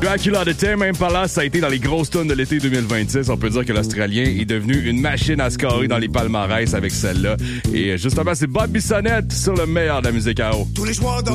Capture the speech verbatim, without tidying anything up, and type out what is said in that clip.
Dracula de Tame Impala, ça a été dans les grosses tonnes de l'été deux mille vingt-six. On peut dire que l'Australien est devenu une machine à scorer dans les palmarès avec celle-là. Et justement, c'est Bob Bissonnette sur le meilleur de la musique à eau. Tous les joueurs